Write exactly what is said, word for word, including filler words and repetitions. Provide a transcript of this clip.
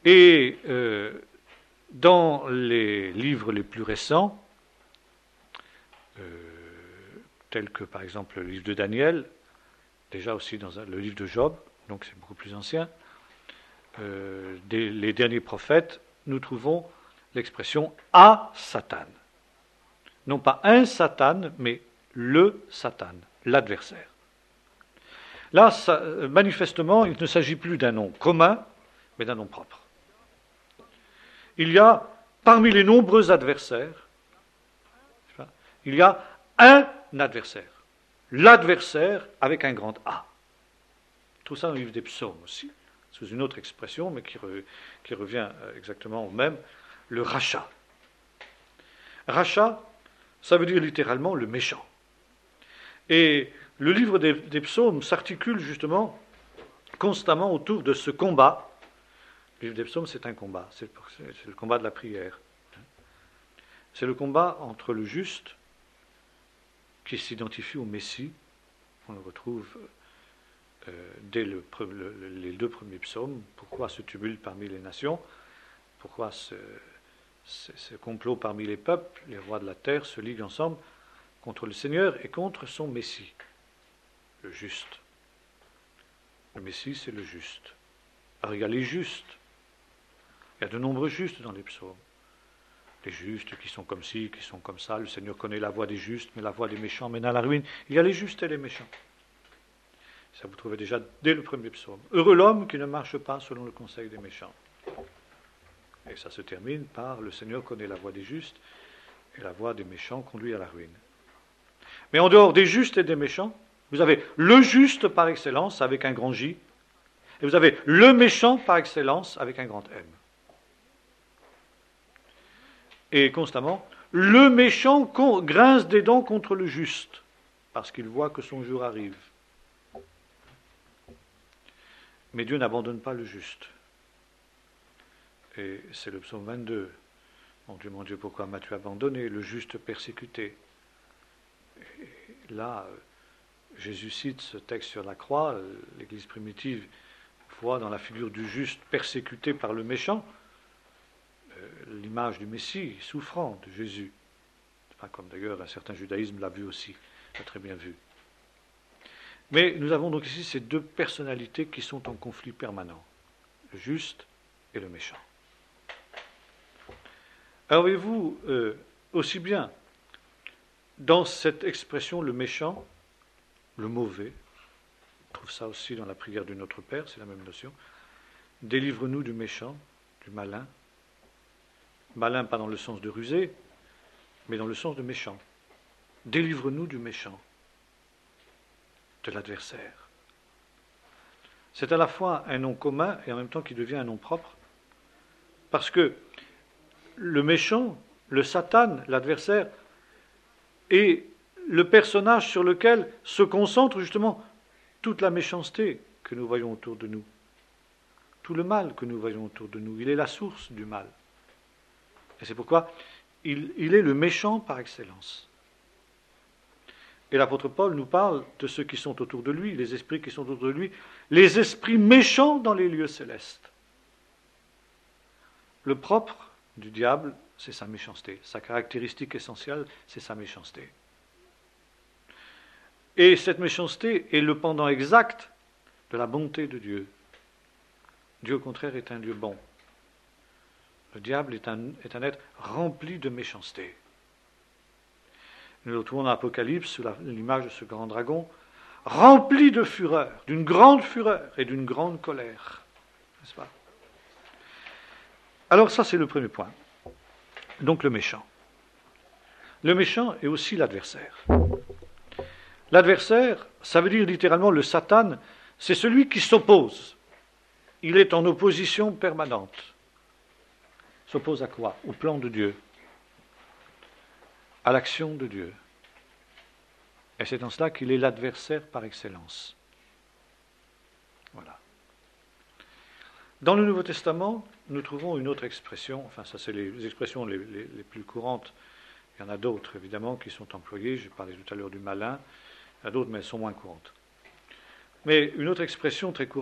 Et euh, dans les livres les plus récents, euh, tels que par exemple le livre de Daniel, déjà aussi dans un, le livre de Job, donc c'est beaucoup plus ancien, euh, des, les derniers prophètes, nous trouvons l'expression « à Satan ». Non pas un Satan, mais le Satan, l'adversaire. Là, ça, manifestement, il ne s'agit plus d'un nom commun, mais d'un nom propre. Il y a, parmi les nombreux adversaires, il y a un adversaire. L'adversaire avec un grand A. Tout ça dans le livre des psaumes aussi, sous une autre expression, mais qui, re, qui revient exactement au même, le rachat. Rachat, ça veut dire littéralement le méchant. Et le livre des, des psaumes s'articule justement constamment autour de ce combat. Le livre des psaumes, c'est un combat, c'est, c'est le combat de la prière. C'est le combat entre le juste, qui s'identifie au Messie, on le retrouve euh, dès le, le, les deux premiers psaumes. Pourquoi ce tumulte parmi les nations? Pourquoi ce, ce, ce complot parmi les peuples? Les rois de la terre se liguent ensemble contre le Seigneur et contre son Messie, le juste. Le Messie, c'est le juste. Alors il y a les justes. Il y a de nombreux justes dans les psaumes. Les justes qui sont comme ci, qui sont comme ça. Le Seigneur connaît la voie des justes, mais la voie des méchants mène à la ruine. Il y a les justes et les méchants. Ça vous trouvez déjà dès le premier psaume. Heureux l'homme qui ne marche pas selon le conseil des méchants. Et ça se termine par le Seigneur connaît la voie des justes et la voie des méchants conduit à la ruine. Mais en dehors des justes et des méchants, vous avez le juste par excellence avec un grand J, et vous avez le méchant par excellence avec un grand M. Et constamment, le méchant grince des dents contre le juste, parce qu'il voit que son jour arrive. Mais Dieu n'abandonne pas le juste. Et c'est le psaume vingt-deux. Mon Dieu, mon Dieu, pourquoi m'as-tu abandonné? Le juste persécuté. Et là, Jésus cite ce texte sur la croix. L'Église primitive voit dans la figure du juste persécuté par le méchant l'image du Messie souffrant de Jésus. Enfin, comme d'ailleurs un certain judaïsme l'a vu aussi, l'a très bien vu. Mais nous avons donc ici ces deux personnalités qui sont en conflit permanent, le juste et le méchant. Alors voyez-vous, euh, aussi bien dans cette expression le méchant, le mauvais, on trouve ça aussi dans la prière du Notre Père, c'est la même notion, délivre-nous du méchant, du malin, malin pas dans le sens de rusé, mais dans le sens de méchant. Délivre-nous du méchant, de l'adversaire. C'est à la fois un nom commun et en même temps qui devient un nom propre, parce que le méchant, le Satan, l'adversaire, est le personnage sur lequel se concentre justement toute la méchanceté que nous voyons autour de nous, tout le mal que nous voyons autour de nous. Il est la source du mal. Et c'est pourquoi il, il est le méchant par excellence. Et l'apôtre Paul nous parle de ceux qui sont autour de lui, les esprits qui sont autour de lui, les esprits méchants dans les lieux célestes. Le propre du diable, c'est sa méchanceté. Sa caractéristique essentielle, c'est sa méchanceté. Et cette méchanceté est le pendant exact de la bonté de Dieu. Dieu, au contraire, est un Dieu bon. Le diable est un, est un être rempli de méchanceté. Nous le trouvons dans l'Apocalypse sous la, l'image de ce grand dragon, rempli de fureur, d'une grande fureur et d'une grande colère. N'est-ce pas? Alors ça, c'est le premier point. Donc le méchant. Le méchant est aussi l'adversaire. L'adversaire, ça veut dire littéralement le Satan, c'est celui qui s'oppose. Il est en opposition permanente. S'oppose à quoi? Au plan de Dieu, à l'action de Dieu. Et c'est en cela qu'il est l'adversaire par excellence. Voilà. Dans le Nouveau Testament, nous trouvons une autre expression, enfin ça c'est les expressions les, les, les plus courantes, il y en a d'autres évidemment qui sont employées, j'ai parlé tout à l'heure du malin, il y en a d'autres mais elles sont moins courantes. Mais une autre expression très courante,